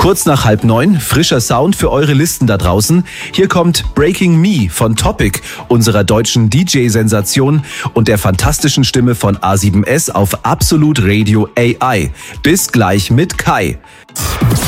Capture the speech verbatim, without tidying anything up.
Kurz nach halb neun, frischer Sound für eure Listen da draußen. Hier kommt Breaking Me von Topic, unserer deutschen D J-Sensation und der fantastischen Stimme von A sieben S auf Absolut Radio A I. Bis gleich mit Kai.